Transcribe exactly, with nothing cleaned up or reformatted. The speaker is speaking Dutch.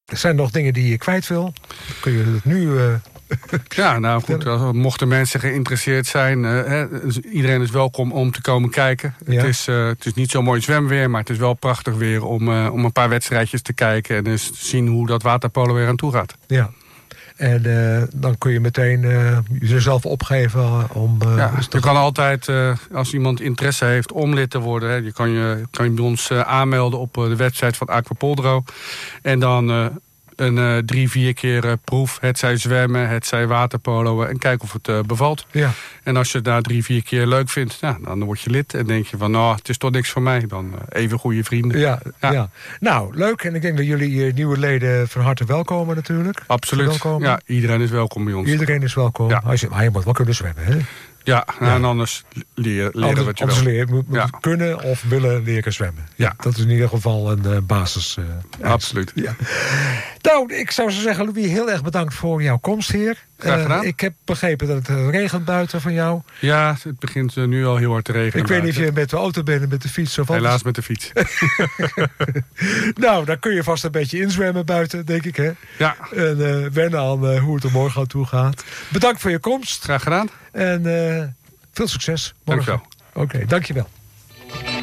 Er zijn nog dingen die je kwijt wil. Kun je het nu... Uh, ja, nou goed. Als, mochten mensen geïnteresseerd zijn... Uh, hè, iedereen is welkom om te komen kijken. Ja. Het, is, uh, het is niet zo mooi zwemweer... maar het is wel prachtig weer om, uh, om een paar wedstrijdjes te kijken... en eens te zien hoe dat waterpolo weer aan toe gaat. Ja. En uh, dan kun je meteen uh, jezelf opgeven om... Uh, ja, je kan altijd, uh, als iemand interesse heeft om lid te worden... Hè, je kan je, kan je bij ons uh, aanmelden op uh, de website van Aquapoldro. En dan uh, een uh, drie, vier keer uh, proef. Het zij zwemmen, het zij waterpolo. En kijken of het uh, bevalt. Ja. En als je het na drie, vier keer leuk vindt... Ja, dan word je lid. En denk je van, nou, het is toch niks voor mij. Dan uh, even goede vrienden. Ja, ja. ja. Nou, leuk. En ik denk dat jullie uh, nieuwe leden van harte welkomen natuurlijk. Absoluut. Ja, iedereen is welkom bij ons. Iedereen is welkom. Ja. Als je, maar je moet wel kunnen zwemmen, hè? Ja, nou, ja. En anders leren, leren anders, wat je anders wil. Leren, moet, moet ja. kunnen of willen leren zwemmen. Ja. Ja, dat is in ieder geval een uh, basis. Uh, Absoluut. Ja. Nou, ik zou zo zeggen, Louis, heel erg bedankt voor jouw komst hier. Graag gedaan. Uh, ik heb begrepen dat het regent buiten van jou. Ja, het begint uh, nu al heel hard te regenen. Ik weet niet buiten. of je met de auto bent en met de fiets of wat. Helaas met de fiets. Nou, dan kun je vast een beetje inzwemmen buiten, denk ik, hè? Ja. En uh, wennen aan uh, hoe het er morgen aan toe gaat. Bedankt voor je komst. Graag gedaan. En uh, veel succes morgen. Dank je wel. Oké, okay, dankjewel.